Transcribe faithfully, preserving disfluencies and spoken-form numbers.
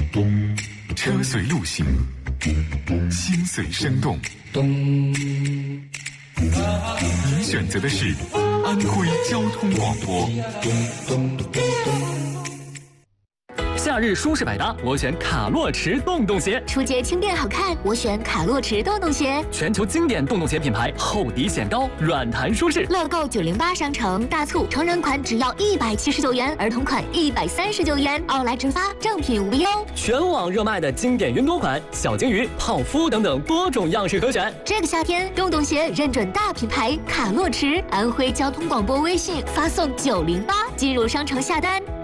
车随路行，心随生动。您选择的是安徽交通广播。 夏日舒适百搭，我选卡洛驰洞洞鞋； 出街轻便好看，我选卡洛驰洞洞鞋。 全球经典洞洞鞋品牌，厚底显高，软弹舒适。 乐购九零八商城大促，成人款只要一百七十九元，儿童款一百三十九元，奥莱直发，正品无忧。 全网热卖的经典云朵款、小金鱼、泡芙等等多种样式可选。 这个夏天，洞洞鞋认准大品牌卡洛驰，安徽交通广播微信发送九零八进入商城下单。